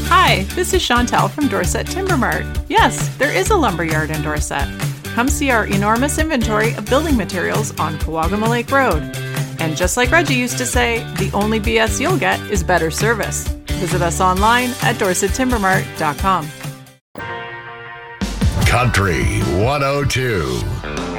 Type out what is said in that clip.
Hi, this is Chantel from Dorset Timber Mart. Yes, there is a lumberyard in Dorset. Come see our enormous inventory of building materials on Kawagama Lake Road. And just like Reggie used to say, the only BS you'll get is better service. Visit us online at dorsettimbermart.com. Country 102.